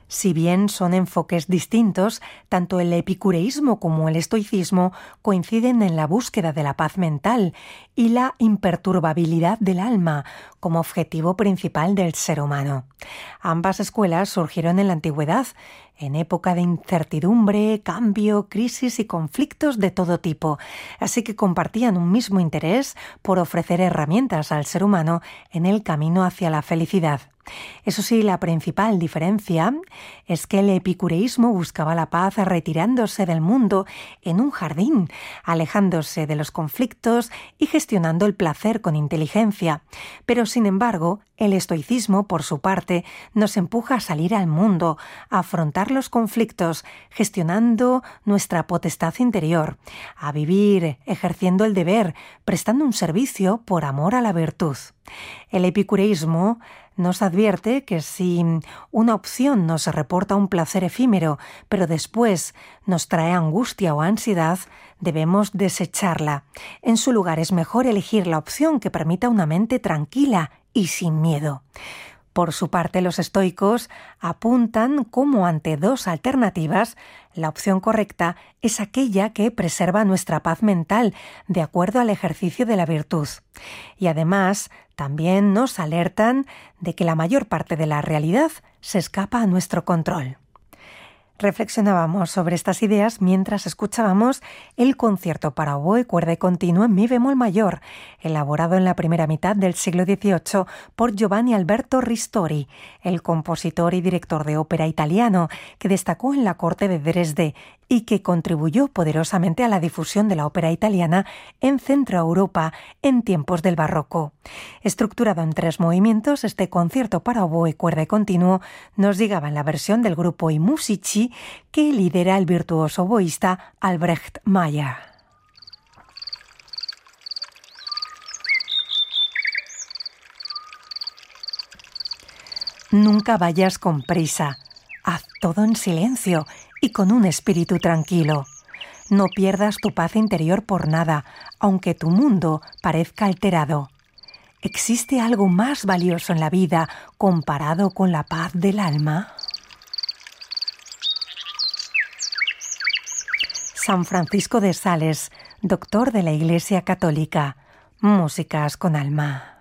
Si bien son enfoques distintos, tanto el epicureísmo como el estoicismo coinciden en la búsqueda de la paz mental y la imperturbabilidad del alma como objetivo principal del ser humano. Ambas escuelas surgieron en la antigüedad, en época de incertidumbre, cambio, crisis y conflictos de todo tipo, así que compartían un mismo interés por ofrecer herramientas al ser humano en el camino hacia la felicidad. Eso sí, la principal diferencia es que el epicureísmo buscaba la paz retirándose del mundo en un jardín, alejándose de los conflictos y gestionando el placer con inteligencia. Pero, sin embargo, el estoicismo, por su parte, nos empuja a salir al mundo, a afrontar los conflictos, gestionando nuestra potestad interior, a vivir ejerciendo el deber, prestando un servicio por amor a la virtud. El epicureísmo nos advierte que si una opción nos reporta un placer efímero, pero después nos trae angustia o ansiedad, debemos desecharla. En su lugar es mejor elegir la opción que permita una mente tranquila y sin miedo. Por su parte, los estoicos apuntan cómo ante dos alternativas, la opción correcta es aquella que preserva nuestra paz mental de acuerdo al ejercicio de la virtud. Y además, también nos alertan de que la mayor parte de la realidad se escapa a nuestro control. Reflexionábamos sobre estas ideas mientras escuchábamos el concierto para oboe, cuerda y continuo en mi bemol mayor, elaborado en la primera mitad del siglo XVIII por Giovanni Alberto Ristori, el compositor y director de ópera italiano que destacó en la corte de Dresde y que contribuyó poderosamente a la difusión de la ópera italiana en Centroeuropa en tiempos del Barroco. Estructurado en 3 movimientos, este concierto para oboe, cuerda y continuo nos llegaba en la versión del grupo I Musici que lidera el virtuoso oboísta Albrecht Meyer. Nunca vayas con prisa. Haz todo en silencio y con un espíritu tranquilo. No pierdas tu paz interior por nada, aunque tu mundo parezca alterado. ¿Existe algo más valioso en la vida comparado con la paz del alma? San Francisco de Sales, doctor de la Iglesia Católica. Músicas con alma.